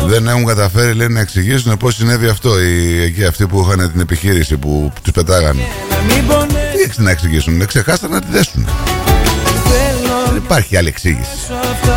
Δεν έχουν καταφέρει, λένε, να εξηγήσουν πώς συνέβη αυτό. Εκεί αυτοί που είχαν την επιχείρηση που τους πετάγανε. Τι να εξηγήσουν, ξεχάσαν να τη δέσουν. Δεν υπάρχει άλλη εξήγηση.